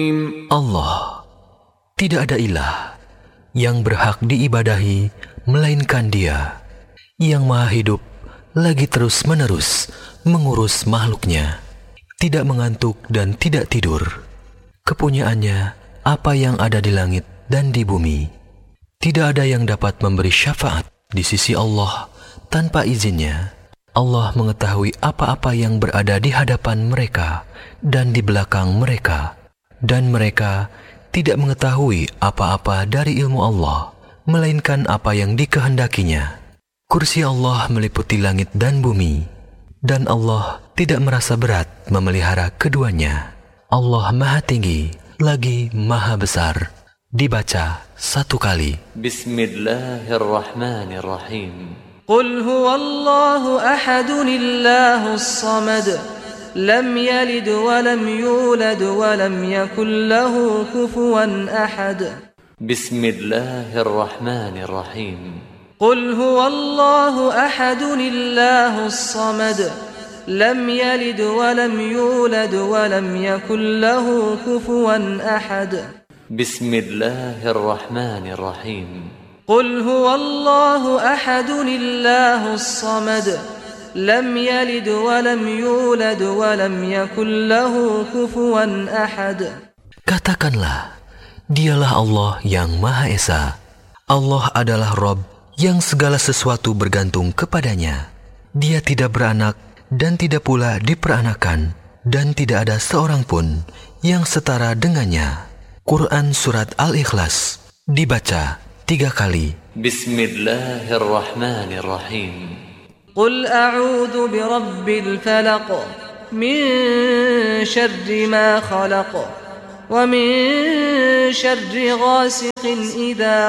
Allah, tidak ada ilah yang berhak diibadahi melainkan Dia, yang maha hidup lagi terus-menerus mengurus makhluknya, tidak mengantuk dan tidak tidur. Kepunyaannya apa yang ada di langit dan di bumi. Tidak ada yang dapat memberi syafaat di sisi Allah tanpa izinnya. Allah mengetahui apa-apa yang berada di hadapan mereka dan di belakang mereka, dan mereka tidak mengetahui apa-apa dari ilmu Allah, melainkan apa yang dikehendakinya. Kursi Allah meliputi langit dan bumi, dan Allah tidak merasa berat memelihara keduanya. Allah Maha Tinggi lagi Maha Besar. Dibaca satu kali. Bismillahirrahmanirrahim. Qul huwallahu ahadun illahus samad. لم يلد ولم يولد ولم يكن له كفوا أحد بسم الله الرحمن الرحيم قل هو الله أحد الله الصمد لم يلد ولم يولد ولم يكن له كفوا أحد بسم الله الرحمن الرحيم قل هو الله أحد الله الصمد لم يلد ولم يولد ولم يكن له كفوا أحد. Katakanlah, Dialah Allah yang Maha Esa. Allah adalah Rabb yang segala sesuatu bergantung kepadanya. Dia tidak beranak dan tidak pula diperanakan, dan tidak ada seorang pun yang setara dengannya. Quran Surat Al-Ikhlas, dibaca 3 kali. Bismillahirrahmanirrahim. قل أعوذ برب الفلق من شر ما خلق ومن شر غاسق إذا